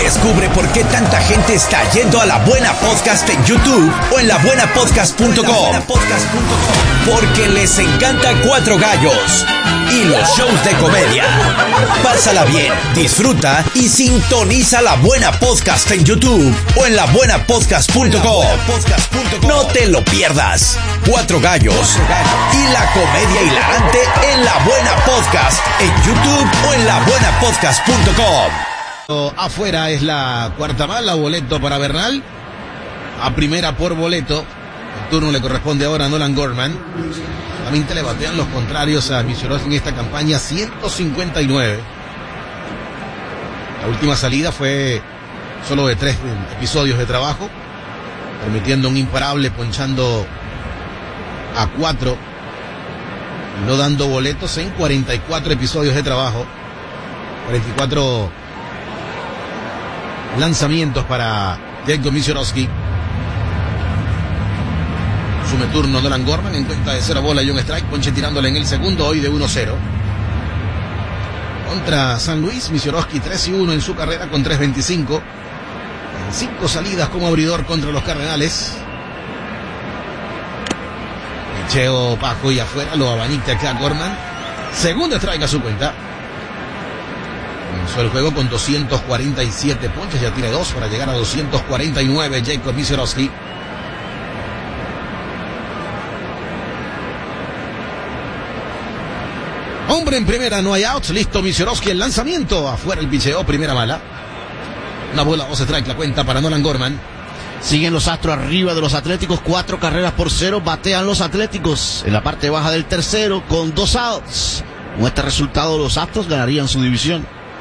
Descubre por qué tanta gente está yendo a La Buena Podcast en YouTube o en labuenapodcast.com. Porque les encanta Cuatro Gallos y los shows de comedia. Pásala bien, disfruta y sintoniza La Buena Podcast en YouTube o en labuenapodcast.com. No te lo pierdas. Cuatro Gallos y la comedia hilarante en La Buena Podcast en YouTube o en labuenapodcast.com. Afuera es la cuarta mala, boleto para Bernal. A primera por boleto. El turno le corresponde ahora a Nolan Gorman. Solamente le batean los contrarios a Misiorowski en esta campaña, 159. La última salida fue solo de 3 episodios de trabajo, permitiendo un imparable, ponchando a 4 y no dando boletos en 44 episodios de trabajo. 44 lanzamientos para Jacob Misiorowski. Sume turno Nolan Gorman en cuenta de 0 bola y un strike. Ponche tirándole en el segundo, hoy de 1-0. Contra San Luis, Misiorowski 3-1 en su carrera con 3.25. En 5 salidas como abridor contra los Cardenales. Picheo bajo y afuera, lo abanica acá Gorman. Segundo strike a su cuenta. Comenzó el juego con 247 ponches, ya tiene 2 para llegar a 249 Jacob Misiorowski. Hombre en primera, no hay outs, listo Misiorowski, el lanzamiento, afuera el picheo, primera mala. Una bola, 2 strike la cuenta para Nolan Gorman. Siguen los Astros arriba de los Atléticos, 4 carreras por 0, batean los Atléticos en la parte baja del tercero con 2 outs. Con este resultado los Astros ganarían su división.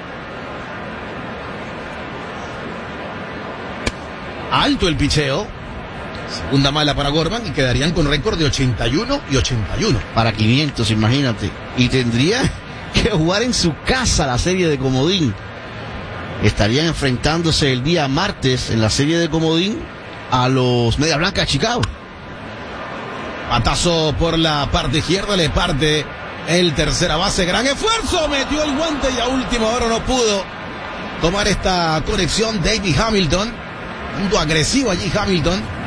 Alto el picheo. Segunda mala para Gorman y quedarían con récord de 81 y 81. Para 500, imagínate. Y tendría que jugar en su casa la serie de comodín. Estarían enfrentándose el día martes en la serie de comodín a los Medias Blancas de Chicago. Patazo por la parte izquierda, le parte el tercera base. Gran esfuerzo, metió el guante y a última hora no pudo tomar esta conexión. David Hamilton, ando agresivo allí Hamilton.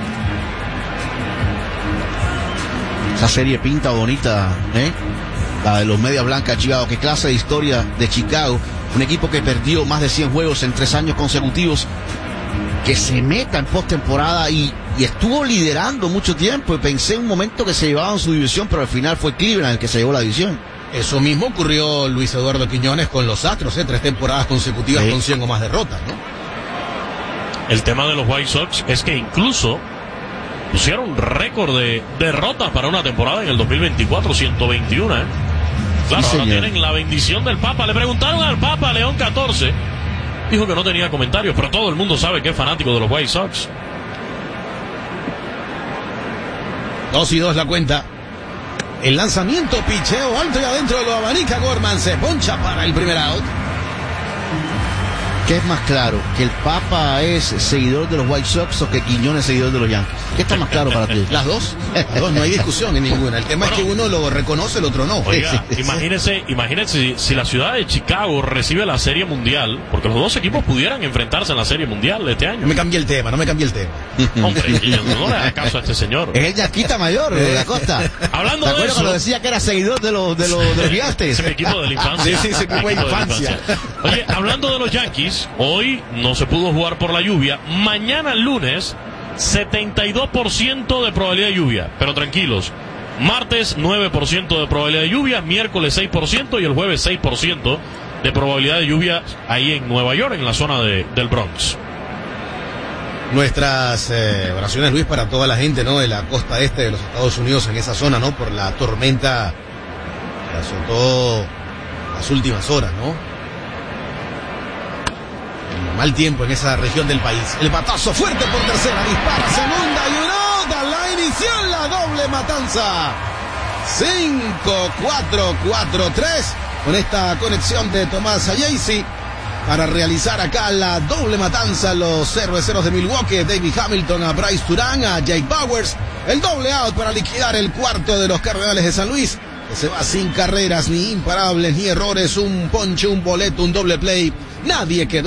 Esa serie pinta bonita, la de los Medias Blancas de Chicago. Qué clase de historia de Chicago. Un equipo que perdió más de 100 juegos en 3 años consecutivos, que se meta en postemporada y estuvo liderando mucho tiempo. Y pensé en un momento que se llevaban su división, pero al final fue Cleveland el que se llevó la división. Eso mismo ocurrió Luis Eduardo Quiñones con los Astros, 3 temporadas consecutivas con 100 o más derrotas, ¿no? El tema de los White Sox es que incluso pusieron récord de derrotas para una temporada en el 2024, 121, Claro, sí, ahora tienen la bendición del Papa. Le preguntaron al Papa, León XIV. Dijo que no tenía comentarios, pero todo el mundo sabe que es fanático de los White Sox. 2-2 la cuenta. El lanzamiento, picheo alto y adentro lo abanica Gorman. Se poncha para el primer out. ¿Qué es más claro? ¿Que el Papa es seguidor de los White Sox o que Quiñones es seguidor de los Yankees? ¿Qué está más claro para ti? Las dos, no hay discusión en ninguna. El tema es que uno lo reconoce, el otro no. Oiga, imagínense si la ciudad de Chicago recibe la Serie Mundial, porque los dos equipos pudieran enfrentarse en la Serie Mundial de este año. No me cambié el tema. Hombre, no le haga caso a este señor. Es el yaquita mayor de la costa. Hablando ¿Te de acuerdas eso? cuando decía que era seguidor de los gigantes? Es mi equipo de la infancia. Sí, ese equipo de infancia. Oye, hablando de los Yankees, hoy no se pudo jugar por la lluvia. Mañana lunes, 72% de probabilidad de lluvia. Pero tranquilos, martes 9% de probabilidad de lluvia, miércoles 6% y el jueves 6% de probabilidad de lluvia ahí en Nueva York, en la zona del Bronx. Nuestras oraciones, Luis, para toda la gente, ¿no?, de la costa este de los Estados Unidos, en esa zona, ¿no?, por la tormenta que azotó las últimas horas, ¿no? Mal tiempo en esa región del país. El batazo fuerte por tercera, dispara, segunda y un out a la inicial, la doble matanza. 5-4-4-3 con esta conexión de Tomás Ayesi para realizar acá la doble matanza. Los cerveceros de Milwaukee, David Hamilton a Bryce Turán, a Jake Bowers. El doble out para liquidar el cuarto de los Cardenales de San Luis, que se va sin carreras, ni imparables, ni errores. Un ponche, un boleto, un doble play. Nadie quedó